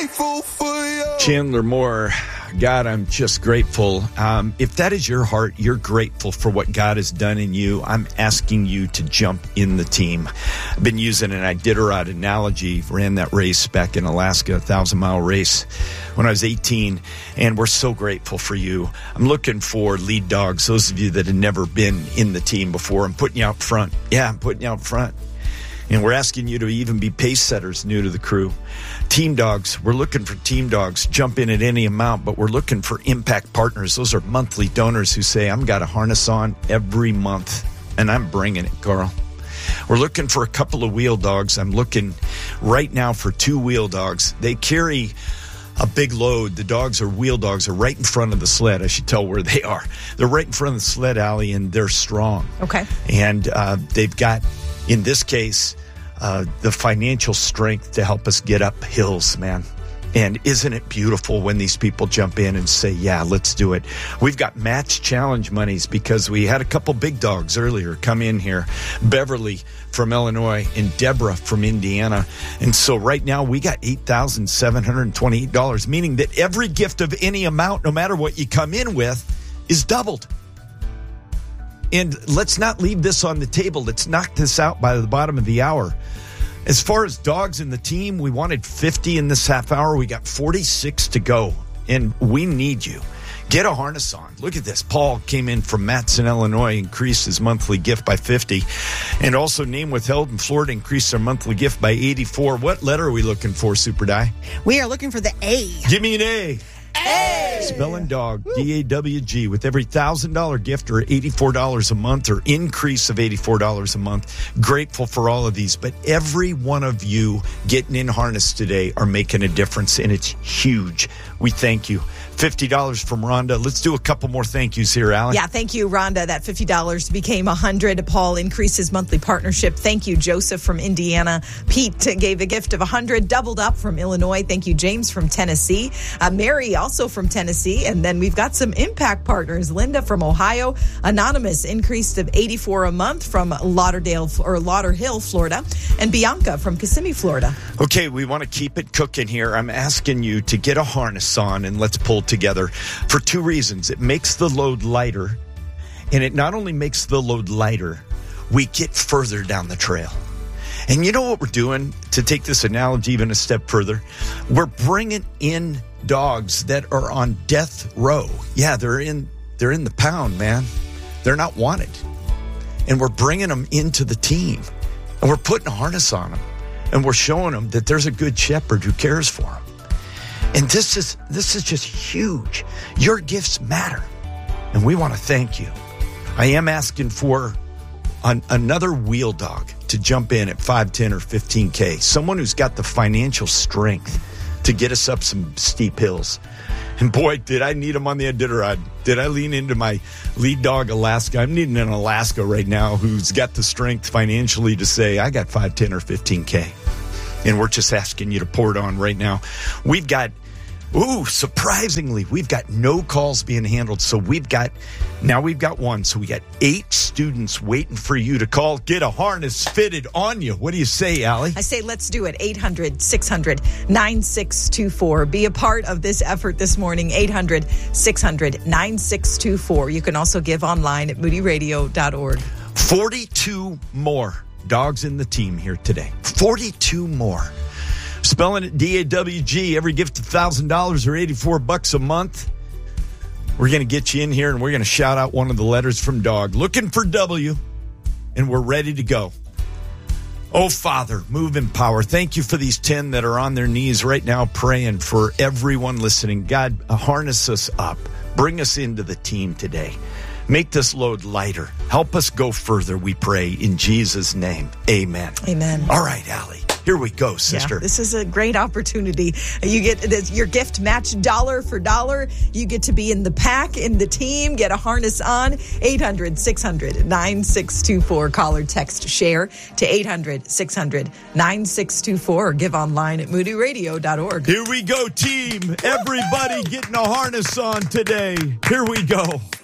grateful for you. Chandler Moore, God, I'm just grateful. If that is your heart, you're grateful for what God has done in you, I'm asking you to jump in the team. I've been using an Iditarod analogy, ran that race back in Alaska, 1,000-mile race when I was 18, and we're so grateful for you. I'm looking for lead dogs, those of you that have never been in the team before. I'm putting you out front. Yeah, I'm putting you out front. And we're asking you to even be pace setters new to the crew. Team dogs, we're looking for team dogs. Jump in at any amount, but we're looking for impact partners. Those are monthly donors who say, I've got a harness on every month, and I'm bringing it, Carl. We're looking for a couple of wheel dogs. I'm looking right now for 2 wheel dogs. They carry a big load. The dogs are wheel dogs are right in front of the sled. I should tell where they are. They're right in front of the sled, Allie, and they're strong. Okay. And they've got, in this case, the financial strength to help us get up hills, man. And isn't it beautiful when these people jump in and say, yeah, let's do it. We've got match challenge monies because we had a couple big dogs earlier come in here. Beverly from Illinois and Deborah from Indiana. And so right now we got $8,728, meaning that every gift of any amount, no matter what you come in with, is doubled. And let's not leave this on the table. Let's knock this out by the bottom of the hour. As far as dogs in the team, we wanted 50 in this half hour. We got 46 to go, and we need you. Get a harness on. Look at this. Paul came in from Matson, Illinois, increased his monthly gift by 50. And also name withheld in Florida increased their monthly gift by 84. What letter are we looking for, Super Di? We are looking for the A. Give me an A. A. Spelling dog, D-A-W-G, with every $1,000 gift or $84 a month or increase of $84 a month. Grateful for all of these, but every one of you getting in harness today are making a difference, and it's huge. We thank you. $50 from Rhonda. Let's do a couple more thank yous here, Allie. Yeah, thank you, Rhonda. That $50 became $100. Paul increased his monthly partnership. Thank you, Joseph from Indiana. Pete gave a gift of $100, doubled up from Illinois. Thank you, James from Tennessee. Mary also from Tennessee. And then we've got some impact partners. Linda from Ohio. Anonymous increased of $84 a month from Lauderhill, Florida. And Bianca from Kissimmee, Florida. Okay, we want to keep it cooking here. I'm asking you to get a harness on and let's pull together for 2 reasons. It makes the load lighter, and it not only makes the load lighter, we get further down the trail. And you know what we're doing, to take this analogy even a step further? We're bringing in dogs that are on death row. Yeah, they're in the pound, man. They're not wanted. And we're bringing them into the team, and we're putting a harness on them, and we're showing them that there's a good shepherd who cares for them. And this is just huge. Your gifts matter, and we want to thank you. I am asking for another wheel dog to jump in at 5, 10, or 15K. Someone who's got the financial strength to get us up some steep hills. And boy, did I need him on the Iditarod. Did I lean into my lead dog, Alaska? I'm needing an Alaska right now who's got the strength financially to say, I got 5, 10, or 15K. And we're just asking you to pour it on right now. Surprisingly, we've got no calls being handled. So we've got 1. So we got 8 students waiting for you to call. Get a harness fitted on you. What do you say, Allie? I say let's do it. 800-600-9624. Be a part of this effort this morning. 800-600-9624. You can also give online at moodyradio.org. 42 more dogs in the team here today. 42 more. Spelling it D-A-W-G. Every gift $1,000 or $84 a month. We're going to get you in here, and we're going to shout out one of the letters from dog. Looking for W, and we're ready to go. Oh, Father, move in power. Thank you for these 10 that are on their knees right now praying for everyone listening. God, harness us up. Bring us into the team today. Make this load lighter. Help us go further, we pray, in Jesus' name. Amen. Amen. All right, Allie. Here we go, sister. Yeah, this is a great opportunity. You get your gift matched dollar for dollar. You get to be in the pack, in the team, get a harness on. 800-600-9624. Call or text share to 800-600-9624 or give online at moodyradio.org. Here we go, team. Everybody getting a harness on today. Here we go.